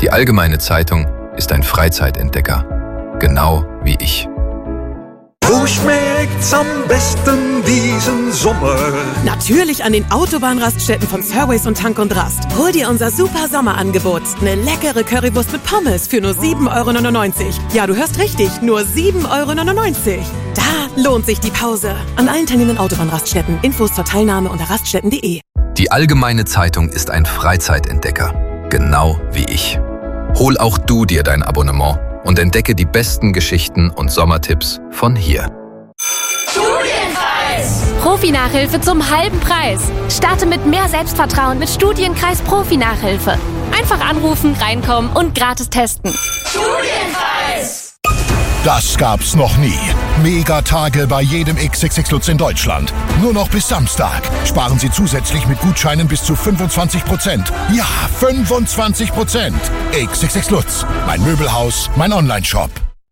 Die Allgemeine Zeitung ist ein Freizeitentdecker. Genau wie ich. Wo schmeckt's am besten diesen Sommer? Natürlich an den Autobahnraststätten von Surways und Tank und Rast. Hol dir unser super Sommerangebot. Eine leckere Currywurst mit Pommes für nur 7,99 €. Ja, du hörst richtig, nur 7,99 €. Da lohnt sich die Pause. An allen teilnehmenden Autobahnraststätten. Infos zur Teilnahme unter raststätten.de. Die Allgemeine Zeitung ist ein Freizeitentdecker. Genau wie ich. Hol auch du dir dein Abonnement und entdecke die besten Geschichten und Sommertipps von hier. Studienkreis! Profi-Nachhilfe zum halben Preis. Starte mit mehr Selbstvertrauen mit Studienkreis Profi-Nachhilfe. Einfach anrufen, reinkommen und gratis testen. Studienkreis! Das gab's noch nie. Megatage bei jedem XXX Lutz in Deutschland. Nur noch bis Samstag. Sparen Sie zusätzlich mit Gutscheinen bis zu 25%. Ja, 25%. XXX Lutz. Mein Möbelhaus, mein Onlineshop.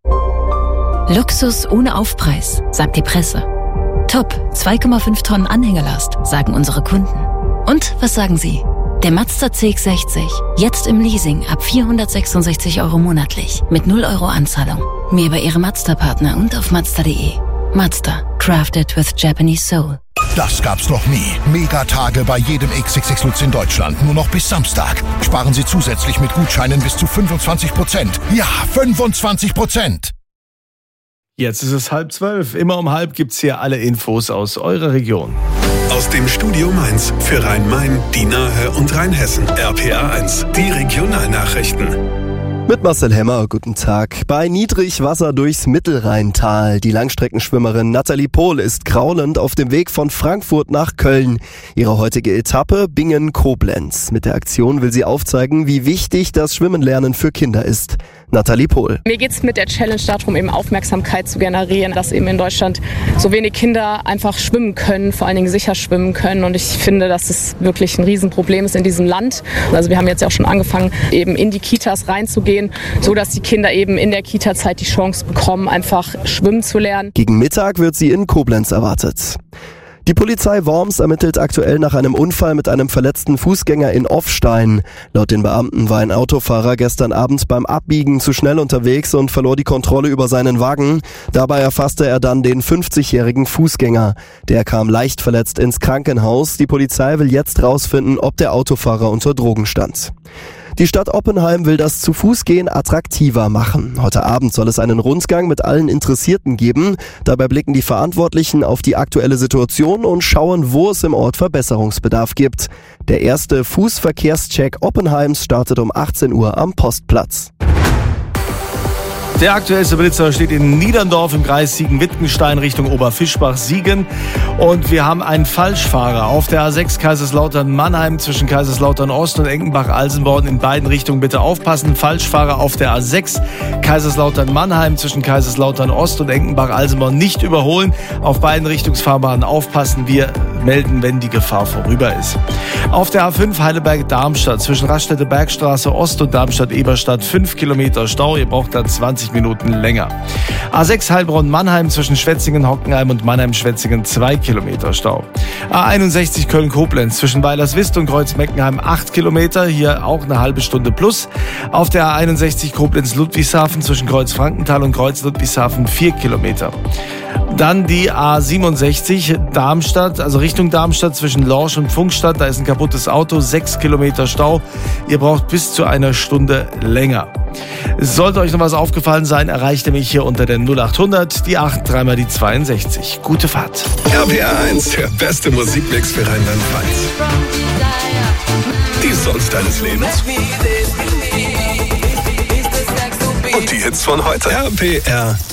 Luxus ohne Aufpreis, sagt die Presse. Top, 2,5 Tonnen Anhängerlast, sagen unsere Kunden. Und was sagen Sie? Der Mazda CX-60, jetzt im Leasing ab 466 € monatlich, mit 0 € Anzahlung. Mehr über Ihre Mazda-Partner und auf Mazda.de. Mazda, crafted with Japanese soul. Das gab's noch nie. Megatage bei jedem XXX Lutz in Deutschland. Nur noch bis Samstag. Sparen Sie zusätzlich mit Gutscheinen bis zu 25%. Ja, 25%. Jetzt ist es 11:30. Immer um halb gibt's hier alle Infos aus eurer Region. Aus dem Studio Mainz für Rhein-Main, die Nahe und Rheinhessen. RPA 1, die Regionalnachrichten. Mit Marcel Hemmer, guten Tag. Bei Niedrigwasser durchs Mittelrheintal. Die Langstreckenschwimmerin Nathalie Pohl ist kraulend auf dem Weg von Frankfurt nach Köln. Ihre heutige Etappe Bingen-Koblenz. Mit der Aktion will sie aufzeigen, wie wichtig das Schwimmenlernen für Kinder ist. Nathalie Pohl. Mir geht es mit der Challenge darum, eben Aufmerksamkeit zu generieren, dass eben in Deutschland so wenig Kinder einfach schwimmen können, vor allen Dingen sicher schwimmen können. Und ich finde, dass es wirklich ein Riesenproblem ist in diesem Land. Also wir haben jetzt ja auch schon angefangen, eben in die Kitas reinzugehen, so dass die Kinder eben in der Kita-Zeit die Chance bekommen, einfach schwimmen zu lernen. Gegen Mittag wird sie in Koblenz erwartet. Die Polizei Worms ermittelt aktuell nach einem Unfall mit einem verletzten Fußgänger in Offstein. Laut den Beamten war ein Autofahrer gestern Abend beim Abbiegen zu schnell unterwegs und verlor die Kontrolle über seinen Wagen. Dabei erfasste er dann den 50-jährigen Fußgänger. Der kam leicht verletzt ins Krankenhaus. Die Polizei will jetzt rausfinden, ob der Autofahrer unter Drogen stand. Die Stadt Oppenheim will das Zu-Fuß-Gehen attraktiver machen. Heute Abend soll es einen Rundgang mit allen Interessierten geben. Dabei blicken die Verantwortlichen auf die aktuelle Situation und schauen, wo es im Ort Verbesserungsbedarf gibt. Der erste Fußverkehrscheck Oppenheims startet um 18 Uhr am Postplatz. Der aktuellste Blitzer steht in Niederndorf im Kreis Siegen-Wittgenstein Richtung Oberfischbach-Siegen. Und wir haben einen Falschfahrer auf der A6 Kaiserslautern-Mannheim zwischen Kaiserslautern-Ost und Enkenbach-Alsenborn. In beiden Richtungen bitte aufpassen. Falschfahrer auf der A6 Kaiserslautern-Mannheim zwischen Kaiserslautern-Ost und Enkenbach-Alsenborn nicht überholen. Auf beiden Richtungsfahrbahnen aufpassen. Wir melden, wenn die Gefahr vorüber ist. Auf der A5 Heidelberg-Darmstadt zwischen Raststätte-Bergstraße Ost und Darmstadt-Eberstadt 5 Kilometer Stau. Ihr braucht da 20 Minuten länger. A6 Heilbronn-Mannheim zwischen Schwetzingen-Hockenheim und Mannheim-Schwetzingen 2 Kilometer Stau. A61 Köln-Koblenz zwischen Weilerswist und Kreuz-Meckenheim 8 Kilometer, hier auch eine halbe Stunde plus. Auf der A61 Koblenz-Ludwigshafen zwischen Kreuz-Frankenthal und Kreuz-Ludwigshafen 4 Kilometer. Dann die A67 Darmstadt, also Richtung Darmstadt zwischen Lorsch und Pfungstadt. Da ist ein kaputtes Auto, 6 Kilometer Stau. Ihr braucht bis zu einer Stunde länger. Sollte euch noch was aufgefallen sein, erreicht ihr mich hier unter der 0800, die 8, dreimal die 62. Gute Fahrt. RPA 1, der beste Musikmix für Rheinland-Pfalz. Die Songs deines Lebens. Und die Hits von heute. RPR